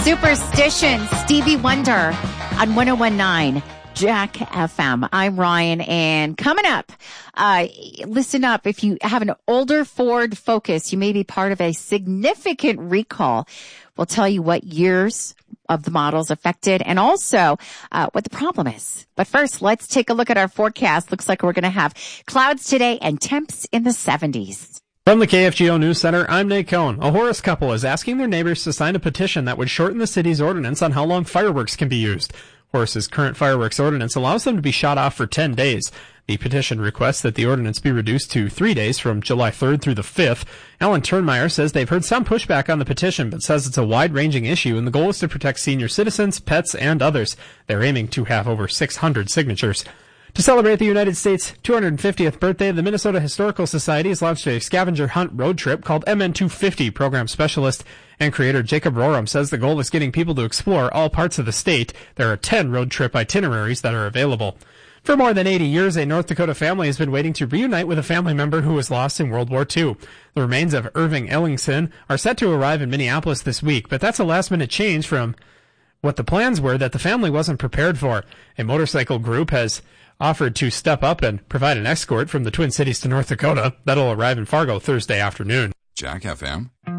Superstition, Stevie Wonder on 101.9 Jack FM. I'm Ryan, and coming up, listen up. If you have an older Ford Focus, you may be part of a significant recall. We'll tell you what years of the models affected and also what the problem is. But first, let's take a look at our forecast. Looks like we're going to have clouds today and temps in the 70s. From the KFGO News Center, I'm Nate Cohn. A Horace couple is asking their neighbors to sign a petition that would shorten the city's ordinance on how long fireworks can be used. Horace's current fireworks ordinance allows them to be shot off for 10 days. The petition requests that the ordinance be reduced to 3 days from July 3rd through the 5th. Alan Turnmeyer says they've heard some pushback on the petition, but says it's a wide-ranging issue, and the goal is to protect senior citizens, pets, and others. They're aiming to have over 600 signatures. To celebrate the United States' 250th birthday, the Minnesota Historical Society has launched a scavenger hunt road trip called MN250. Program specialist and creator Jacob Roram says the goal is getting people to explore all parts of the state. There are 10 road trip itineraries that are available. For more than 80 years, a North Dakota family has been waiting to reunite with a family member who was lost in World War II. The remains of Irving Ellingson are set to arrive in Minneapolis this week, but that's a last-minute change from what the plans were that the family wasn't prepared for. A motorcycle group has offered to step up and provide an escort from the Twin Cities to North Dakota. That'll arrive in Fargo Thursday afternoon. Jack FM.